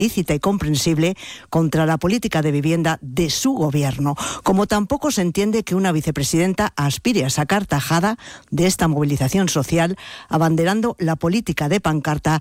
lícita y comprensible contra la política de vivienda de su gobierno. Como tampoco se entiende que una vicepresidenta aspire a sacar tajada de esta movilización social, abanderando la política de pancarta